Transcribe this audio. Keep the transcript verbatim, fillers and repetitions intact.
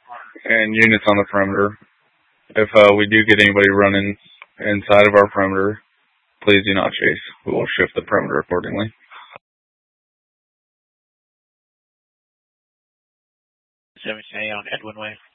and units on the perimeter. If uh, we do get anybody running inside of our perimeter, please do not chase. We will shift the perimeter accordingly. seventy-eight on Edwin Way.